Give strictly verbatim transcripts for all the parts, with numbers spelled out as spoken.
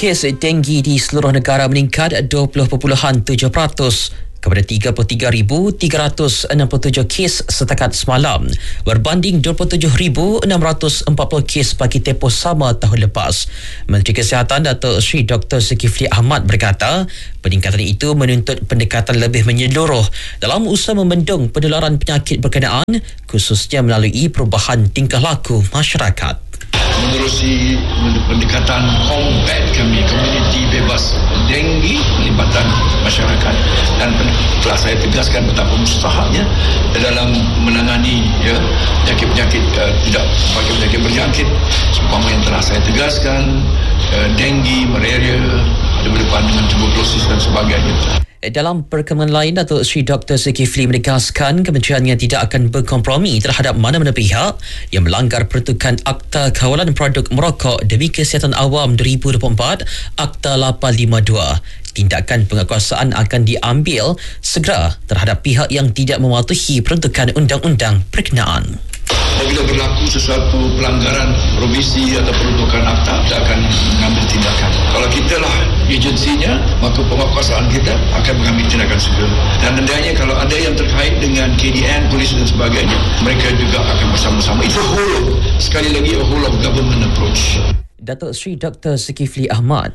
Kes denggi di seluruh negara meningkat dua puluh perpuluhan tujuh peratus kepada tiga puluh tiga ribu tiga ratus enam puluh tujuh kes setakat semalam, berbanding dua puluh tujuh ribu enam ratus empat puluh kes bagi tempoh sama tahun lepas. Menteri Kesihatan Datuk Seri Doktor Zulkifli Ahmad berkata, peningkatan itu menuntut pendekatan lebih menyeluruh dalam usaha membendung penularan penyakit berkenaan, khususnya melalui perubahan tingkah laku masyarakat. Menerusi pendekatan combat kami, komuniti bebas denggi, pelibatan masyarakat, dan telah saya tegaskan betapa mustahaknya dalam menangani ya, penyakit-penyakit uh, tidak pakai penyakit berjangkit seumpama yang telah saya tegaskan, uh, denggi, malaria, ada berdepan dengan tuberkulosis dan sebagainya. Dalam perkembangan lain, Datuk Seri Doktor Zulkifli menegaskan kementeriannya tidak akan berkompromi terhadap mana-mana pihak yang melanggar peruntukan Akta Kawalan Produk Merokok demi Kesihatan Awam dua ribu dua puluh empat, Akta lapan lima dua. Tindakan penguatkuasaan akan diambil segera terhadap pihak yang tidak mematuhi peruntukan undang-undang berkenaan. Apabila berlaku sesuatu pelanggaran provisi atau peruntukan akta, kita akan mengambil tindakan. Kalau kita lah agensinya, maka penguatkuasaan kita akan mengambil tindakan segera. Dan hendaknya kalau ada yang terkait dengan K D N, polis dan sebagainya, mereka juga akan bersama-sama. Itu whole, sekali lagi a whole of government approach. Datuk Seri Doktor Zulkifli Ahmad.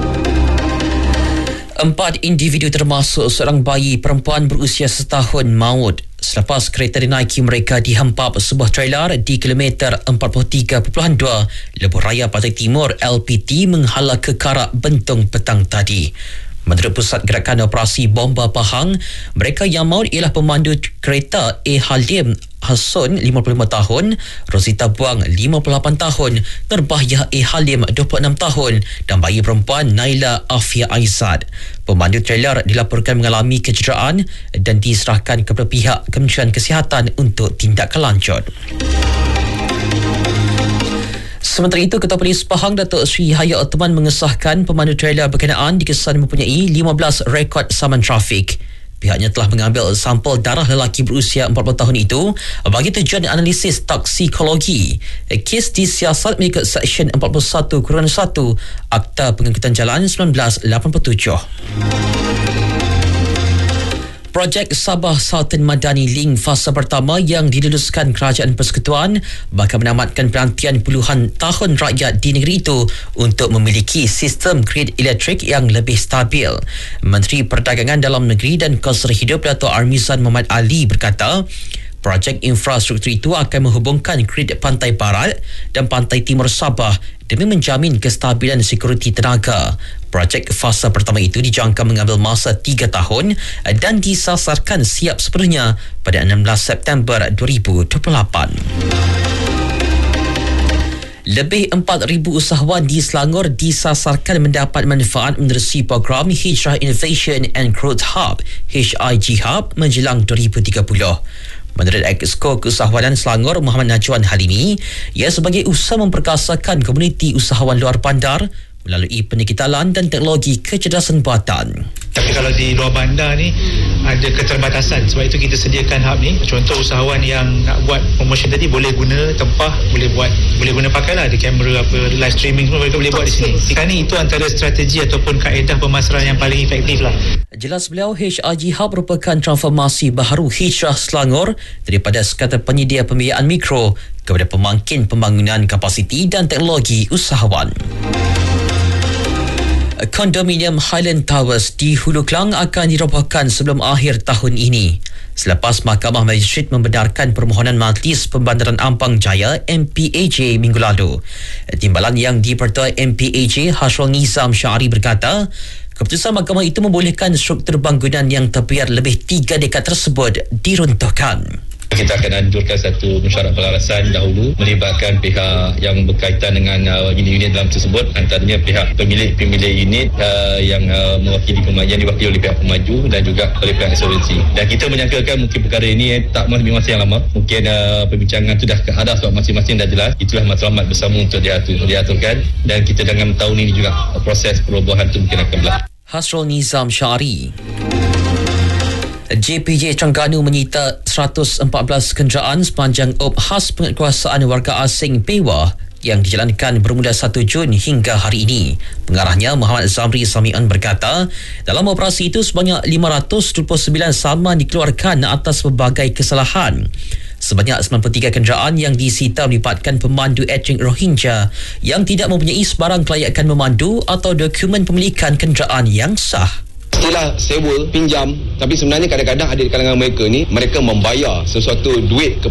Empat individu termasuk seorang bayi perempuan berusia setahun maut selepas kereta dinaiki mereka dihempap sebuah trailer di kilometer empat puluh tiga perpuluhan dua Lebuh Raya Pantai Timur L P T menghala ke Karak Bentong petang tadi. Menurut Pusat Gerakan Operasi Bomba Pahang, mereka yang maut ialah pemandu kereta A. Halim Hasson lima puluh lima tahun, Rosita Buang lima puluh lapan tahun, Nurbahiyah A. Halim dua puluh enam tahun dan bayi perempuan Naila Afia Aizad. Pemandu trailer dilaporkan mengalami kecederaan dan diserahkan kepada pihak Kementerian Kesihatan untuk tindakan lanjut. Sementara itu, Ketua Polis Pahang Datuk Seri Hayat Othman mengesahkan pemandu trailer berkenaan dikesan mempunyai lima belas rekod saman trafik. Pihaknya telah mengambil sampel darah lelaki berusia empat puluh tahun itu bagi tujuan analisis toksikologi. Kes disiasat mengikut Seksyen empat puluh satu satu Akta Pengangkutan Jalan seribu sembilan ratus lapan puluh tujuh. Projek Sabah Sultan Madani Link fasa pertama yang diluluskan Kerajaan Persekutuan bakal menamatkan penantian puluhan tahun rakyat di negeri itu untuk memiliki sistem grid elektrik yang lebih stabil. Menteri Perdagangan Dalam Negeri dan Kelestarian Hidup Dato' Armizan Muhammad Ali berkata, projek infrastruktur itu akan menghubungkan grid Pantai Barat dan Pantai Timur Sabah demi menjamin kestabilan sekuriti tenaga. Projek fasa pertama itu dijangka mengambil masa tiga tahun dan disasarkan siap sepenuhnya pada enam belas September dua ribu dua puluh lapan. Lebih empat ribu usahawan di Selangor disasarkan mendapat manfaat menerusi program Hijrah Innovation and Growth Hub H I G Hub menjelang dua ribu tiga puluh. Menurut Exco Keusahawanan Selangor Muhammad Najwan Halimi, ia sebagai usaha memperkasakan komuniti usahawan luar bandar melalui pendigitalan dan teknologi kecerdasan buatan. Tapi kalau di luar bandar ni ada keterbatasan, sebab itu kita sediakan hub ni. Contoh usahawan yang nak buat promotion tadi boleh guna tempah, boleh buat boleh guna pakailah ada kamera apa live streaming semua mereka boleh buat di sini. Sekarang ni itu antara strategi ataupun kaedah pemasaran yang paling efektif lah. Jelas beliau, H I G Hub merupakan transformasi baharu Hijrah Selangor daripada sekadar penyedia pembiayaan mikro kepada pemangkin pembangunan kapasiti dan teknologi usahawan. Kondominium Highland Towers di Hulu Klang akan dirobohkan sebelum akhir tahun ini selepas Mahkamah Magistrate membenarkan permohonan Majlis Pembandaran Ampang Jaya M P A J minggu lalu. Timbalan yang dipertuai M P A J Hasrul Nizam Syari berkata, keputusan mahkamah itu membolehkan struktur bangunan yang terbiar lebih tiga dekad tersebut diruntuhkan. Kita akan anjurkan satu mesyuarat pelarasan dahulu melibatkan pihak yang berkaitan dengan uh, unit-unit dalam tersebut, antaranya pihak pemilik-pemilik unit uh, yang uh, mewakili pemaju, yang diwakili oleh pihak pemaju dan juga oleh pihak asuransi. Dan kita menyangkakan mungkin perkara ini eh, tak mengambil masa yang lama. Mungkin uh, perbincangan itu dah ada sebab masing-masing dah jelas. Itulah matlamat bersama untuk diatur, diaturkan, dan kita dalam tahun ini juga uh, proses perubahan itu mungkin akan berlaku. Hasrul Nizam Syari. J P J Terengganu menyita seratus empat belas kenderaan sepanjang op khas penguatkuasaan warga asing PEWA yang dijalankan bermula satu Jun hingga hari ini. Pengarahnya Muhammad Zamri Samian berkata, dalam operasi itu sebanyak lima ratus dua puluh sembilan saman dikeluarkan atas pelbagai kesalahan. Sebanyak sembilan puluh tiga kenderaan yang disita melibatkan pemandu etnik Rohingya yang tidak mempunyai sebarang kelayakan memandu atau dokumen pemilikan kenderaan yang sah. Istilah sewa, pinjam, tapi sebenarnya kadang-kadang ada di kalangan mereka ni, mereka membayar sesuatu duit kepada